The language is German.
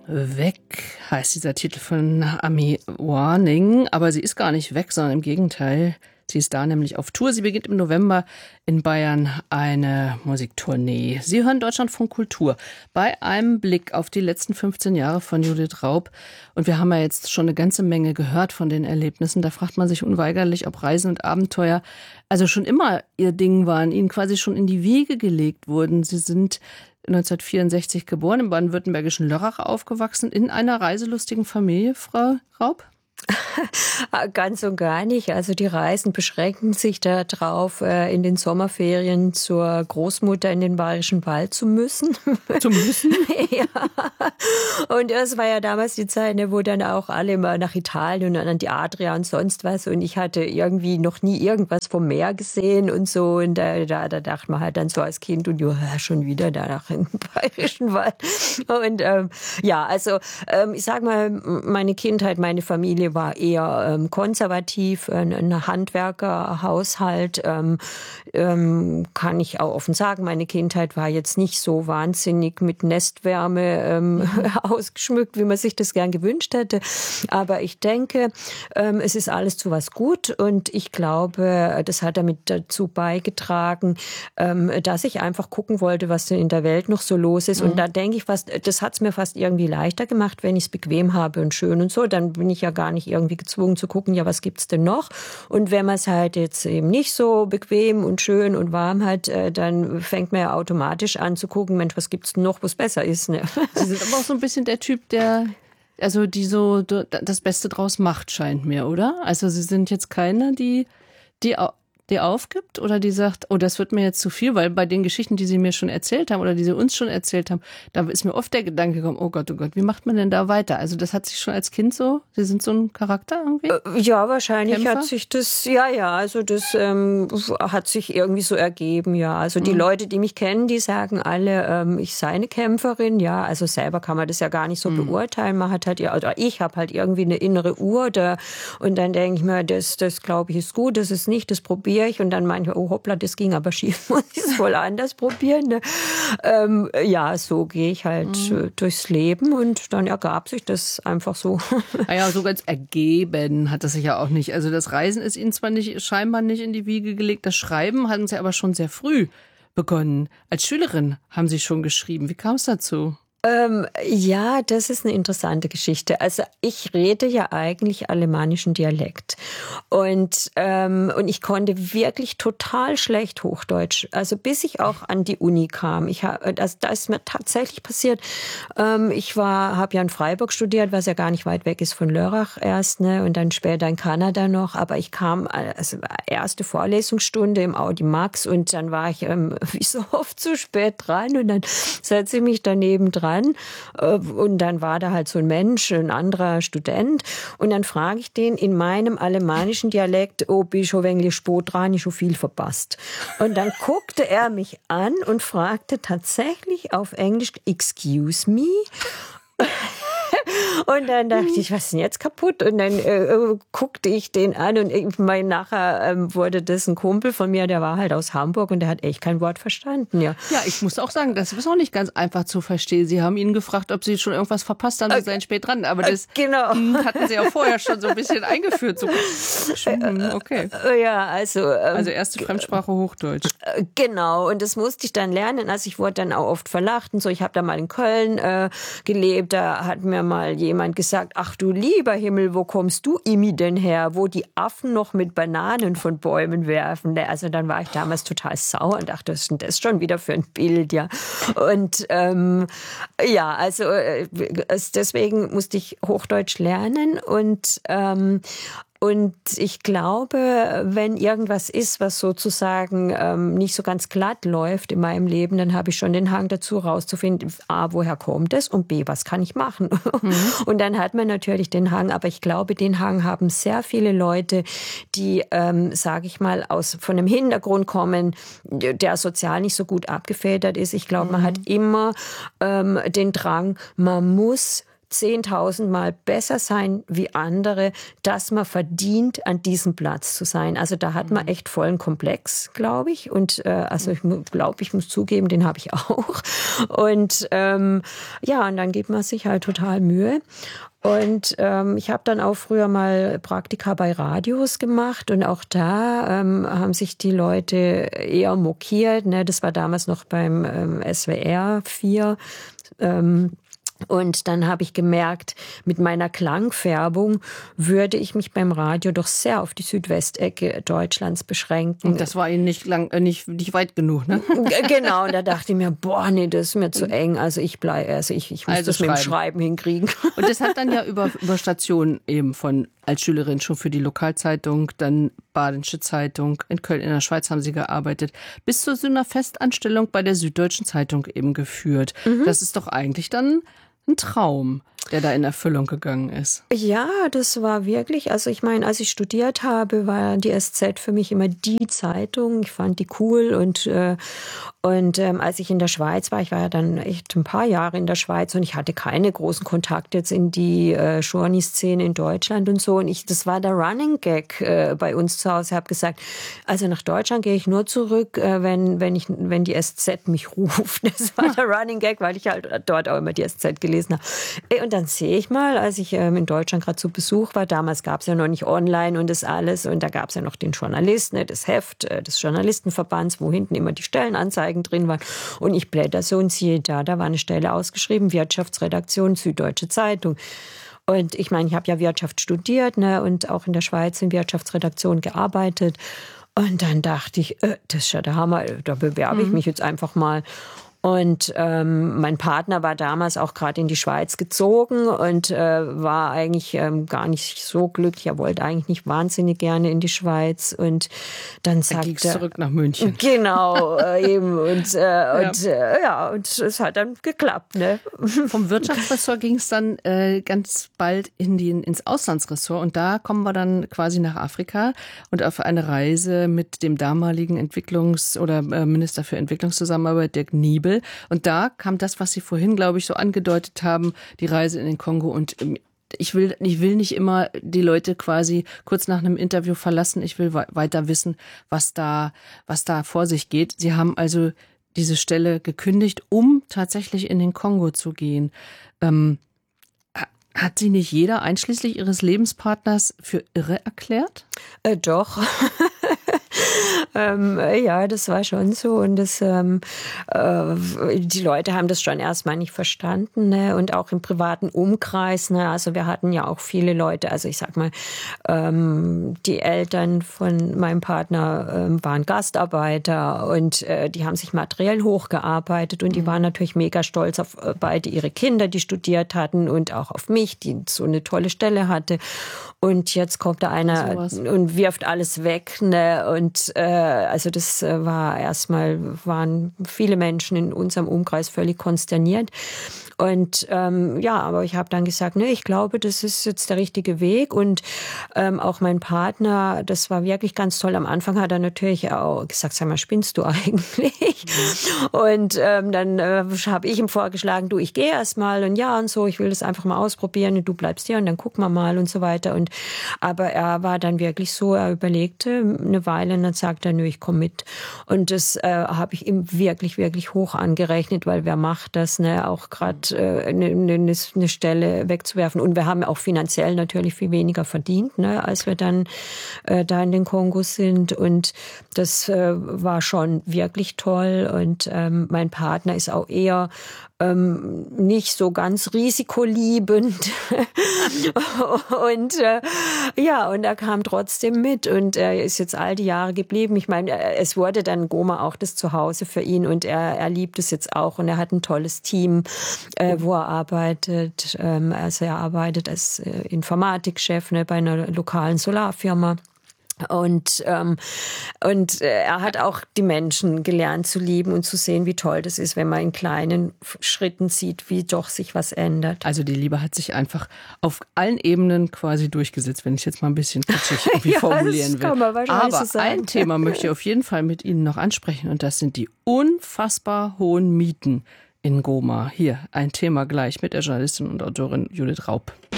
Weg heißt dieser Titel von Ami Warning, aber sie ist gar nicht weg, sondern im Gegenteil. Sie ist da nämlich auf Tour. Sie beginnt im November in Bayern eine Musiktournee. Sie hören Deutschlandfunk Kultur bei einem Blick auf die letzten 15 Jahre von Judith Raub. Und wir haben ja jetzt schon eine ganze Menge gehört von den Erlebnissen. Da fragt man sich unweigerlich, ob Reisen und Abenteuer also schon immer ihr Ding waren, ihnen quasi schon in die Wiege gelegt wurden. Sie sind 1964 geboren, im baden-württembergischen Lörrach aufgewachsen, in einer reiselustigen Familie, Frau Raub? Ganz und gar nicht. Also die Reisen beschränken sich darauf, in den Sommerferien zur Großmutter in den Bayerischen Wald zu müssen. Zu müssen? Ja. Und das war ja damals die Zeit, wo dann auch alle mal nach Italien und an die Adria und sonst was. Und ich hatte irgendwie noch nie irgendwas vom Meer gesehen und so. Und da dachte man halt dann so als Kind, und ja, schon wieder da nach im Bayerischen Wald. Und ich sag mal, meine Kindheit, meine Familie war eher konservativ, ein Handwerkerhaushalt, kann ich auch offen sagen. Meine Kindheit war jetzt nicht so wahnsinnig mit Nestwärme ausgeschmückt, wie man sich das gern gewünscht hätte. Aber ich denke, es ist alles zu was gut, und ich glaube, das hat damit dazu beigetragen, dass ich einfach gucken wollte, was denn in der Welt noch so los ist. Und da denke ich fast, das hat es mir fast irgendwie leichter gemacht, wenn ich es bequem habe und schön und so. Dann bin ich ja gar nicht irgendwie gezwungen zu gucken, ja, was gibt's denn noch? Und wenn man es halt jetzt eben nicht so bequem und schön und warm hat, dann fängt man ja automatisch an zu gucken, Mensch, was gibt's denn noch, was besser ist? Ne? Sie sind aber auch so ein bisschen der Typ, die so das Beste draus macht, scheint mir, oder? Also Sie sind jetzt keiner, die aufgibt oder die sagt, oh, das wird mir jetzt zu viel, weil bei den Geschichten, die Sie mir schon erzählt haben oder die Sie uns schon erzählt haben, da ist mir oft der Gedanke gekommen, oh Gott, wie macht man denn da weiter? Also das hat sich schon als Kind so, Sie sind so ein Charakter irgendwie? Ja, wahrscheinlich Kämpfer? Hat sich das, also das hat sich irgendwie so ergeben, ja. Also die Leute, die mich kennen, die sagen alle, ich sei eine Kämpferin, ja. Also selber kann man das ja gar nicht so beurteilen. Man hat halt, oder ich habe halt irgendwie eine innere Uhr da, und dann denke ich mir, das glaube ich ist gut, das ist nicht, das probiere ich, und dann meine ich, oh hoppla, das ging aber schief, muss ich es wohl anders probieren. Ne? So gehe ich halt durchs Leben, und dann ergab sich das einfach so. Naja, so ganz ergeben hat das sich ja auch nicht. Also das Reisen ist Ihnen zwar scheinbar nicht in die Wiege gelegt, das Schreiben hatten Sie aber schon sehr früh begonnen. Als Schülerin haben Sie schon geschrieben. Wie kam es dazu? Das ist eine interessante Geschichte. Also ich rede ja eigentlich alemannischen Dialekt, und ich konnte wirklich total schlecht Hochdeutsch. Also bis ich auch an die Uni kam. Da ist mir tatsächlich passiert. Ich habe ja in Freiburg studiert, was ja gar nicht weit weg ist von Lörrach erst, ne, und dann später in Kanada noch. Aber ich kam erste Vorlesungsstunde im Audi Max, und dann war ich wie so oft zu spät dran, und dann setze ich mich daneben dran. Und dann war da halt so ein Mensch, ein anderer Student, und dann frage ich den in meinem alemannischen Dialekt, oh, bin ich schon wenig spät dran, ich schon viel verpasst. Und dann guckte er mich an und fragte tatsächlich auf Englisch, excuse me? Und dann dachte ich, was ist denn jetzt kaputt? Und dann guckte ich den an, und nachher wurde das ein Kumpel von mir, der war halt aus Hamburg, und der hat echt kein Wort verstanden. Ja, ich muss auch sagen, das ist auch nicht ganz einfach zu verstehen. Sie haben ihn gefragt, ob Sie schon irgendwas verpasst haben, Sie seien spät dran. Aber das hatten Sie ja vorher schon so ein bisschen eingeführt. So. Okay. Ja, also erste Fremdsprache Hochdeutsch. Genau, und das musste ich dann lernen. Also ich wurde dann auch oft verlacht und so. Ich habe da mal in Köln gelebt, da hat mir mal jemand gesagt, ach du lieber Himmel, wo kommst du Imi denn her, wo die Affen noch mit Bananen von Bäumen werfen? Also dann war ich damals total sauer und dachte, was ist denn das schon wieder für ein Bild, ja. Und deswegen musste ich Hochdeutsch lernen, und ich glaube, wenn irgendwas ist, was sozusagen nicht so ganz glatt läuft in meinem Leben, dann habe ich schon den Hang dazu, rauszufinden, A, woher kommt es, und B, was kann ich machen? Und dann hat man natürlich den Hang, aber ich glaube, den Hang haben sehr viele Leute, die, sage ich mal, von einem Hintergrund kommen, der sozial nicht so gut abgefedert ist. Ich glaube, man hat immer den Drang, man muss 10.000 Mal besser sein wie andere, dass man verdient, an diesem Platz zu sein. Also da hat man echt vollen Komplex, glaube ich. Und also ich glaube, ich muss zugeben, den habe ich auch. Und und dann gibt man sich halt total Mühe. Und ich habe dann auch früher mal Praktika bei Radios gemacht und auch da haben sich die Leute eher mokiert. Ne? Das war damals noch beim SWR 4. Und dann habe ich gemerkt, mit meiner Klangfärbung würde ich mich beim Radio doch sehr auf die Südwestecke Deutschlands beschränken. Und das war Ihnen nicht weit genug, ne? Genau, und da dachte ich mir, boah, nee, das ist mir zu eng. Also ich muss das mit dem Schreiben hinkriegen. Und das hat dann ja über Stationen eben als Schülerin schon für die Lokalzeitung, dann Badische Zeitung, in Köln in der Schweiz haben Sie gearbeitet, bis zu so einer Festanstellung bei der Süddeutschen Zeitung eben geführt. Das ist doch eigentlich dann ein Traum, der da in Erfüllung gegangen ist. Ja, das war wirklich, also ich meine, als ich studiert habe, war die SZ für mich immer die Zeitung. Ich fand die cool und als ich in der Schweiz war, ich war ja dann echt ein paar Jahre in der Schweiz und ich hatte keine großen Kontakte jetzt in die Journey-Szene in Deutschland und so. Und das war der Running Gag bei uns zu Hause. Ich habe gesagt, also nach Deutschland gehe ich nur zurück, wenn die SZ mich ruft. Das war der Running Gag, weil ich halt dort auch immer die SZ gelesen habe. Und dann sehe ich mal, als ich in Deutschland gerade zu Besuch war, damals gab es ja noch nicht online und das alles und da gab es ja noch den Journalist, ne, das Heft des Journalistenverbands, wo hinten immer die Stellenanzeigen drin waren. Und ich blätter so und siehe da war eine Stelle ausgeschrieben, Wirtschaftsredaktion, Süddeutsche Zeitung. Und ich meine, ich habe ja Wirtschaft studiert, ne, und auch in der Schweiz in Wirtschaftsredaktion gearbeitet. Und dann dachte ich, das ist ja der Hammer, da bewerbe ich mich jetzt einfach mal. Und mein Partner war damals auch gerade in die Schweiz gezogen und war eigentlich gar nicht so glücklich. Er wollte eigentlich nicht wahnsinnig gerne in die Schweiz. Und dann sagte er zurück nach München. Genau, eben. Und es hat dann geklappt. Ne? Vom Wirtschaftsressort ging es dann ganz bald ins Auslandsressort. Und da kommen wir dann quasi nach Afrika und auf eine Reise mit dem damaligen Minister für Entwicklungszusammenarbeit, Dirk Niebel. Und da kam das, was Sie vorhin, glaube ich, so angedeutet haben, die Reise in den Kongo. Und ich will nicht immer die Leute quasi kurz nach einem Interview verlassen. Ich will weiter wissen, was da vor sich geht. Sie haben also diese Stelle gekündigt, um tatsächlich in den Kongo zu gehen. Hat Sie nicht jeder, einschließlich Ihres Lebenspartners, für irre erklärt? Doch. Ja, das war schon so. Und die Leute haben das schon erstmal nicht verstanden. Ne? Und auch im privaten Umkreis. Ne? Also wir hatten ja auch viele Leute, also ich sag mal, die Eltern von meinem Partner waren Gastarbeiter und die haben sich materiell hochgearbeitet und die waren natürlich mega stolz auf beide ihre Kinder, die studiert hatten und auch auf mich, die so eine tolle Stelle hatte. Und jetzt kommt da einer und wirft alles weg. Ne? Und also das waren viele Menschen in unserem Umkreis völlig konsterniert. Und aber ich habe dann gesagt, ne, ich glaube, das ist jetzt der richtige Weg. Und auch mein Partner, das war wirklich ganz toll. Am Anfang hat er natürlich auch gesagt, sag mal, spinnst du eigentlich? Und dann habe ich ihm vorgeschlagen, du, ich gehe erst mal und so, ich will das einfach mal ausprobieren und du bleibst hier und dann gucken wir mal und so weiter. Aber er war dann wirklich so, er überlegte eine Weile und dann sagte er, nö, ich komme mit. Und das habe ich ihm wirklich, wirklich hoch angerechnet, weil wer macht das, ne, auch gerade eine Stelle wegzuwerfen. Und wir haben auch finanziell natürlich viel weniger verdient, ne, als wir dann da in den Kongo sind. Und das war schon wirklich toll. Und mein Partner ist auch eher nicht so ganz risikoliebend. Und und er kam trotzdem mit und er ist jetzt all die Jahre geblieben. Ich meine, es wurde dann Goma auch das Zuhause für ihn und er liebt es jetzt auch und er hat ein tolles Team, wo er arbeitet. Also er arbeitet als Informatikchef, ne, bei einer lokalen Solarfirma. Und er hat auch die Menschen gelernt zu lieben und zu sehen, wie toll das ist, wenn man in kleinen Schritten sieht, wie doch sich was ändert. Also die Liebe hat sich einfach auf allen Ebenen quasi durchgesetzt, wenn ich jetzt mal ein bisschen kitschig formulieren will. Kann man wahrscheinlich Aber so sagen. ein Thema möchte ich auf jeden Fall mit Ihnen noch ansprechen und das sind die unfassbar hohen Mieten in Goma. Hier ein Thema gleich mit der Journalistin und Autorin Judith Raub.